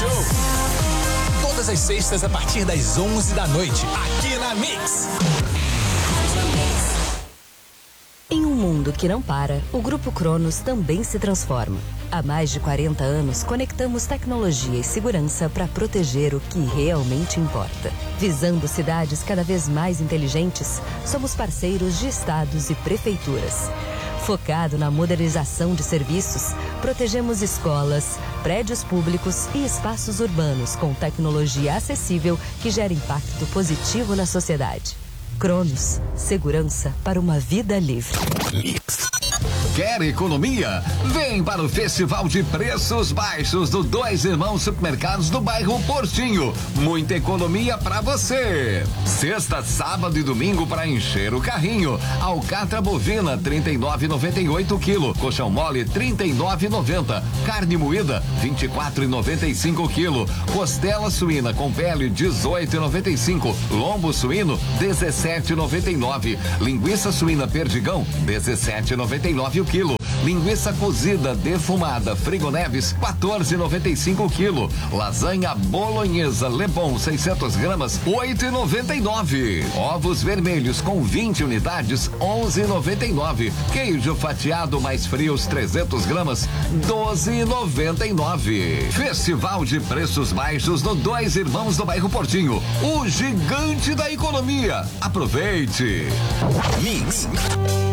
Show. Todas as sextas a partir das 11 da noite, aqui na Mix. Em um mundo que não para, o Grupo Cronos também se transforma. Há mais de 40 anos, conectamos tecnologia e segurança para proteger o que realmente importa. Visando cidades cada vez mais inteligentes, somos parceiros de estados e prefeituras. Focado na modernização de serviços, protegemos escolas, prédios públicos e espaços urbanos com tecnologia acessível que gera impacto positivo na sociedade. Cronos, segurança para uma vida livre. Quer economia? Vem para o Festival de Preços Baixos do Dois Irmãos Supermercados do bairro Portinho. Muita economia para você. Sexta, sábado e domingo para encher o carrinho. Alcatra bovina 39,98 quilo. Colchão mole 39,90. Carne moída 24,95 quilo. Costela suína com pele 18,95. Lombo suíno 17,99. Linguiça suína perdigão 17,99 o quilo. Linguiça cozida defumada Frigoneves 14,95 quilo. Lasanha bolonhesa Lebon 600 gramas 8,99. Ovos vermelhos com 20 unidades 11,99. Queijo fatiado mais frios 300 gramas 12,99. Festival de preços baixos no Dois Irmãos do bairro Portinho, o gigante da economia. Aproveite. Mix.